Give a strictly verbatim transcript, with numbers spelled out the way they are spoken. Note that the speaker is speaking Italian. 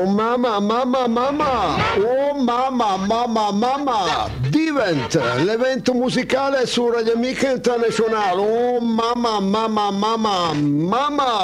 Oh mamma, mamma, mamma! Oh mamma, mamma, mamma! Divent, l'evento musicale su Radio Amica Internazionale. Oh mamma, mamma, mamma, mamma!